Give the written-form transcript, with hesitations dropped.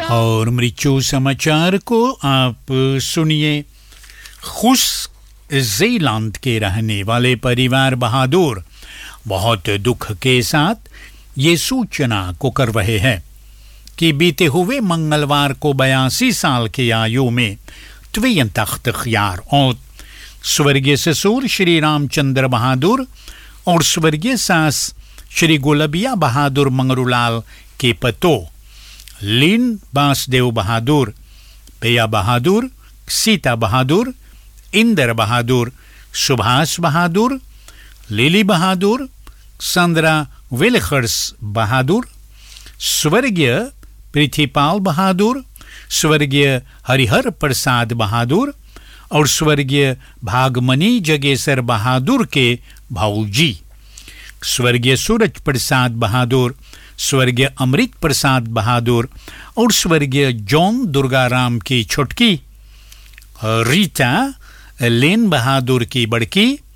और मृत्यु समाचार को आप सुनिए। खुश ज़ीलैंड के रहने वाले परिवार बहादुर बहुत दुख के साथ ये सूचना को कर रहे हैं कि बीते हुए मंगलवार को 82 साल की आयु में ट्विन तख्त ख्यार और स्वर्गीय ससुर श्री रामचंद्र बहादुर और स्वर्गीय सास श्री गुलबिया बहादुर मंगरूलाल के पतो लीन बासदेव बहादुर, भैया बहादुर, सीता बहादुर, इंदर बहादुर, सुभाष बहादुर, लिली बहादुर, संद्रा विलखर्स बहादुर, स्वर्गीय पृथ्वीपाल बहादुर, स्वर्गीय हरिहर प्रसाद बहादुर और स्वर्गीय भागमनी जगेसर बहादुर के भाऊजी, स्वर्गीय सूरज प्रसाद बहादुर, स्वर्गीय अमृत प्रसाद बहादुर और स्वर्गीय जॉन दुर्गाराम की छोटकी रीता लेन बहादुर की बड़की